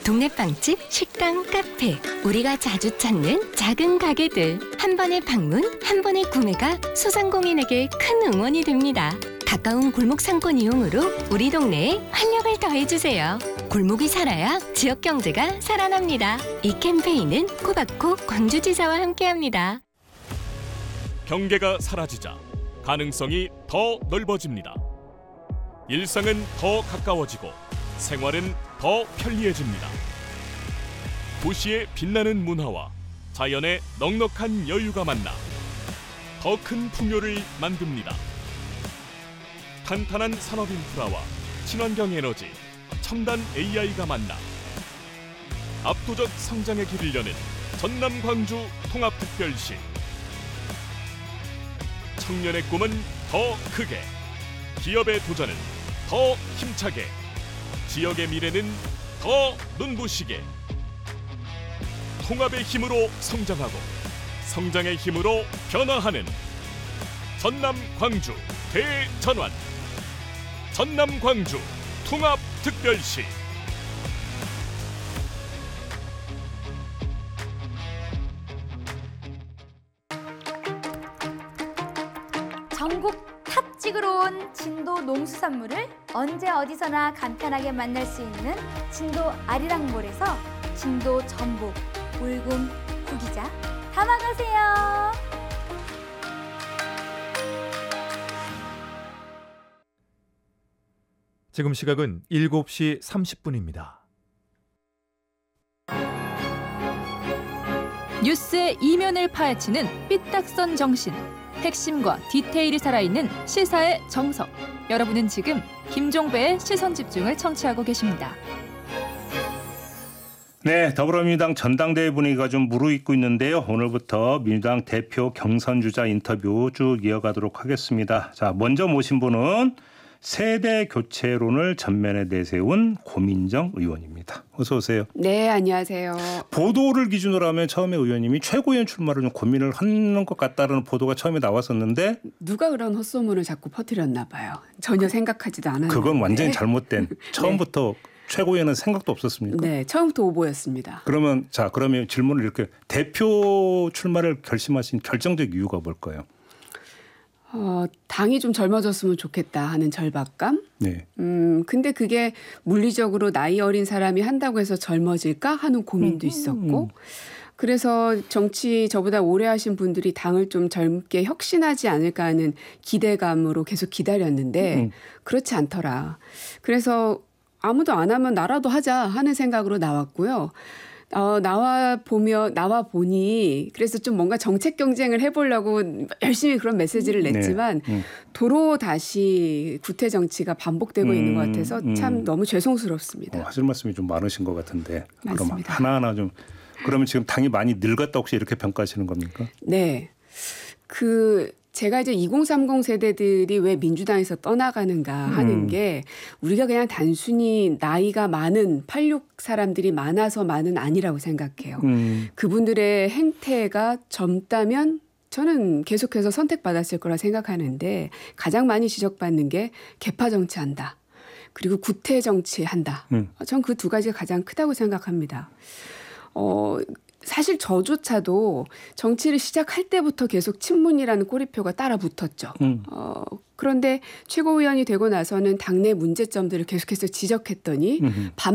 동네 빵집, 식당, 카페, 우리가 자주 찾는 작은 가게들. 한 번의 방문, 한 번의 구매가 소상공인에게 큰 응원이 됩니다. 가까운 골목 상권 이용으로 우리 동네에 활력을 더해주세요. 골목이 살아야 지역 경제가 살아납니다. 이 캠페인은 코바코 광주지사와 함께합니다. 경계가 사라지자 가능성이 더 넓어집니다. 일상은 더 가까워지고 생활은 더 편리해집니다. 도시의 빛나는 문화와 자연의 넉넉한 여유가 만나 더 큰 풍요를 만듭니다. 탄탄한 산업 인프라와 친환경 에너지, 첨단 AI가 만나 압도적 성장의 길을 여는 전남 광주 통합특별시. 청년의 꿈은 더 크게, 기업의 도전은 더 힘차게, 지역의 미래는 더 눈부시게. 통합의 힘으로 성장하고 성장의 힘으로 변화하는 전남 광주 대전환. 전남 광주 통합특별시. 전국 탑 찍으러 온 진도 농수산물을 언제 어디서나 간편하게 만날 수 있는 진도 아리랑몰에서 진도 전복, 울금, 구기자 담아가세요. 지금 시각은 7시 30분입니다. 뉴스의 이면을 파헤치는 삐딱선 정신. 핵심과 디테일이 살아있는 시사의 정석. 여러분은 지금 김종배의 시선집중을 청취하고 계십니다. 네, 더불어민주당 전당대회 분위기가 좀 무르익고 있는데요. 오늘부터 민주당 대표 경선주자 인터뷰 쭉 이어가도록 하겠습니다. 자, 먼저 모신 분은 세대 교체론을 전면에 내세운 고민정 의원입니다. 어서 오세요. 네, 안녕하세요. 보도를 기준으로 하면 처음에 의원님이 최고위원 출마를 좀 고민을 하는 것 같다는 보도가 처음에 나왔었는데 누가 그런 헛소문을 자꾸 퍼뜨렸나 봐요. 전혀 생각하지도 않았는데. 그건 완전히 잘못된 처음부터 네. 최고위원은 생각도 없었습니까? 네, 처음부터 오보였습니다. 그러면 질문을 이렇게 대표 출마를 결심하신 결정적 이유가 뭘까요? 당이 좀 젊어졌으면 좋겠다 하는 절박감. 네. 근데 그게 물리적으로 나이 어린 사람이 한다고 해서 젊어질까 하는 고민도 있었고. 그래서 정치 저보다 오래 하신 분들이 당을 좀 젊게 혁신하지 않을까 하는 기대감으로 계속 기다렸는데 그렇지 않더라. 그래서 아무도 안 하면 나라도 하자 하는 생각으로 나왔고요. 나와 보니 그래서 좀 뭔가 정책 경쟁을 해보려고 열심히 그런 메시지를 냈지만 네. 도로 다시 구태 정치가 반복되고 있는 것 같아서 참 너무 죄송스럽습니다. 하실 말씀이 좀 많으신 것 같은데 맞습니다. 그럼 하나하나 좀 그러면 지금 당이 많이 늙었다 혹시 이렇게 평가하시는 겁니까? 네. 제가 이제 2030 세대들이 왜 민주당에서 떠나가는가 하는 게 우리가 그냥 단순히 나이가 많은 86 사람들이 많아서만은 아니라고 생각해요. 그분들의 행태가 젊다면 저는 계속해서 선택받았을 거라 생각하는데 가장 많이 지적받는 게 개파 정치한다. 그리고 구태 정치한다. 전 그 두 가지가 가장 크다고 생각합니다. 사실 저조차도 정치를 시작할 때부터 계속 친문이라는 꼬리표가 따라 붙었죠. 그런데 최고위원이 되고 나서는 당내 문제점들을 계속해서 지적했더니